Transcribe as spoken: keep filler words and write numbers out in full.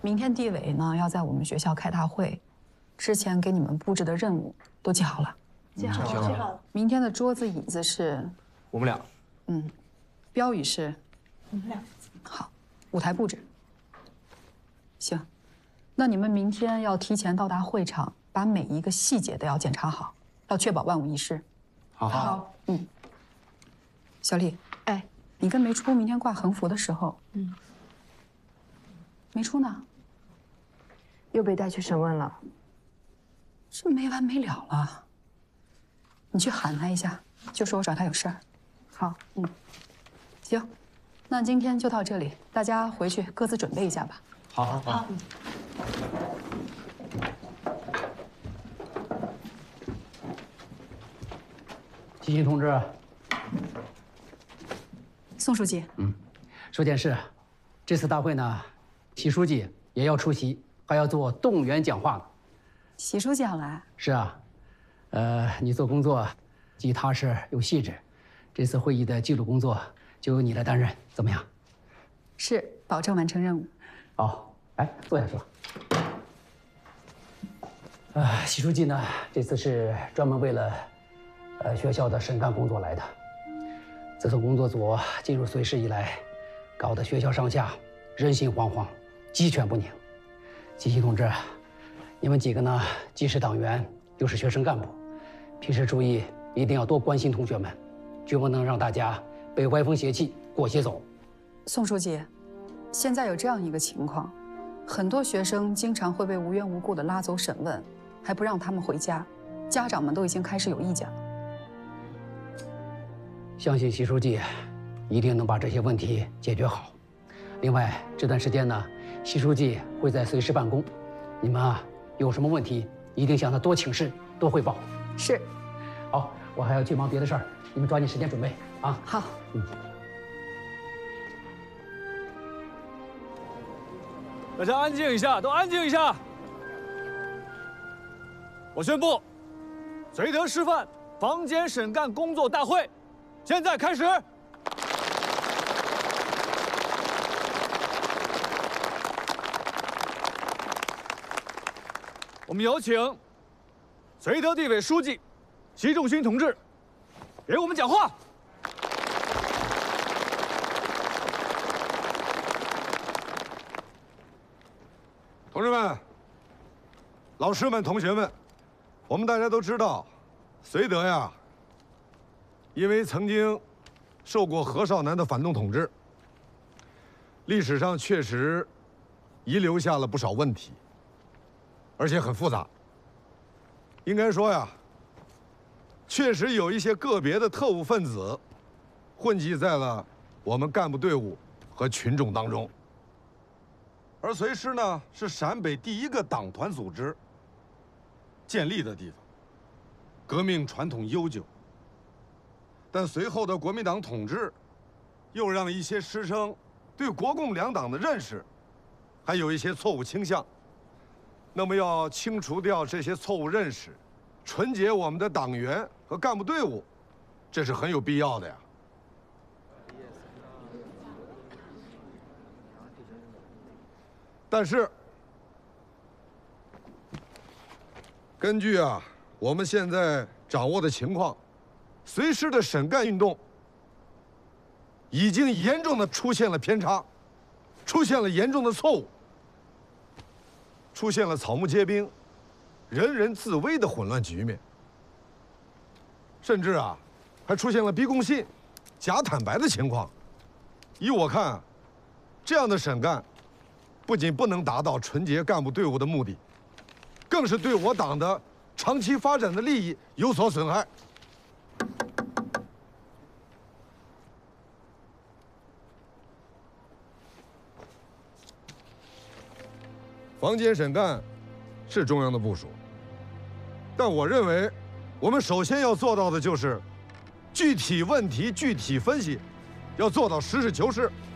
明天地委呢要在我们学校开大会，之前给你们布置的任务都记好了。 记好了，记好了。 明天的桌子椅子是我们俩。 嗯，标语是我们俩。 好，舞台布置。行，那你们明天要提前到达会场，把每一个细节都要检查好，要确保万无一失。 好。 好。 嗯。小丽，哎，你跟梅初明天挂横幅的时候，嗯，梅初呢？ 又被带去审问了， 这没完没了了。你去喊他一下，就说我找他有事儿。 好， 嗯，行，那今天就到这里，大家回去各自准备一下吧。 好，好，好。 齐新同志， 宋书记， 嗯，说件事，这次大会呢，习书记也要出席，还要做动员讲话呢。 习书记要来？ 是啊，呃，你做工作既踏实又细致，这次会议的记录工作就由你来担任，怎么样？ 是，保证完成任务。 好，哎，坐下说。呃，习书记呢，这次是专门为了，呃，学校的审干工作来的。自从工作组进入绥师以来，搞得学校上下人心惶惶，鸡犬不宁。齐习同志，你们几个呢，既是党员，又是学生干部，平时注意一定要多关心同学们，绝不能让大家被歪风邪气裹挟走。 宋书记，现在有这样一个情况，很多学生经常会被无缘无故的拉走审问，还不让他们回家，家长们都已经开始有意见了。 相信习书记一定能把这些问题解决好。另外，这段时间呢，习书记会在绥师办公，你们啊有什么问题，一定向他多请示、多汇报。 是。 好，我还要去忙别的事儿，你们抓紧时间准备啊。 好。嗯。 大家安静一下，都安静一下。我宣布，绥德师范房间审干工作大会现在开始。我们有请绥德地委书记习仲勋同志给我们讲话。 同志们、老师们、同学们，我们大家都知道，绥德呀，因为曾经受过何绍南的反动统治，历史上确实遗留下了不少问题，而且很复杂。应该说呀，确实有一些个别的特务分子混迹在了我们干部队伍和群众当中。而绥师呢，是陕北第一个党团组织建立的地方，革命传统悠久。但随后的国民党统治，又让一些师生对国共两党的认识，还有一些错误倾向。那么要清除掉这些错误认识，纯洁我们的党员和干部队伍，这是很有必要的呀。但是，根据啊我们现在掌握的情况，绥师的审干运动已经严重的出现了偏差，出现了严重的错误，出现了草木皆兵、人人自危的混乱局面，甚至啊还出现了逼供信、假坦白的情况。依我看，这样的审干不仅不能达到纯洁干部队伍的目的，更是对我党的长期发展的利益有所损害。房间审干是中央的部署，但我认为，我们首先要做到的就是具体问题具体分析，要做到实事求是。